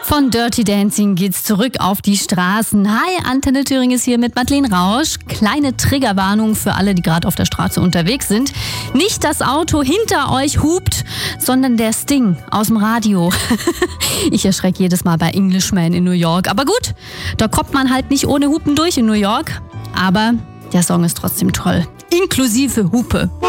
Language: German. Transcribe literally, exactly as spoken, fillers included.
Von Dirty Dancing geht's zurück auf die Straßen. Hi, Antenne Thüringen ist hier mit Madeleine Rausch. Kleine Triggerwarnung für alle, die gerade auf der Straße unterwegs sind. Nicht das Auto hinter euch hupt, sondern der Sting aus dem Radio. Ich erschrecke jedes Mal bei Englishman in New York. Aber gut, da kommt man halt nicht ohne Hupen durch in New York. Aber der Song ist trotzdem toll. Inklusive Hupe.